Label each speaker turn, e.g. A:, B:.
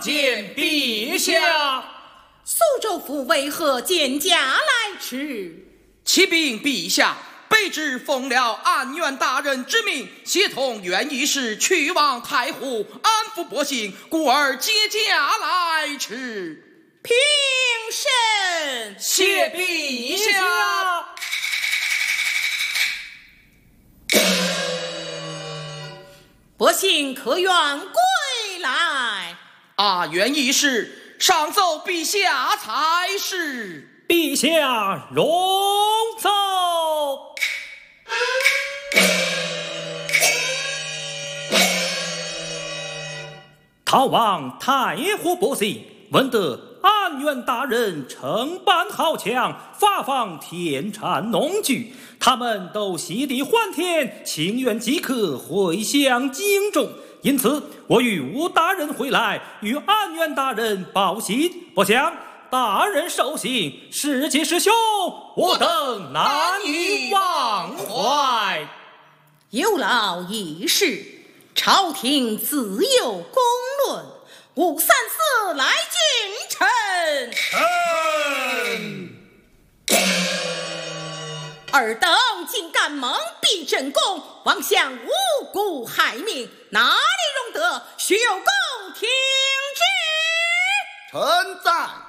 A: 见陛下。
B: 苏州府为何见驾来迟？
C: 启禀陛下，卑职奉了安远大人之命，协同园医师去往太湖安抚百姓，故而接驾来迟。
B: 平身。
A: 谢陛下。
B: 百姓可愿归来？
C: 园医师上奏陛下才是。
D: 陛下容奏。逃往太湖百姓闻得安远大人承办豪强，发放田产农具，他们都喜地欢天，情愿即刻回乡京中。因此我与吴大人回来，与安远大人报信，不想大人受信，是吉是凶，我等难以忘怀。
B: 有劳议事，朝廷自有公论，吾三思来进臣。尔等竟敢蒙蔽朕功，妄想无辜害命，哪里容得？须有公听之。
E: 臣在。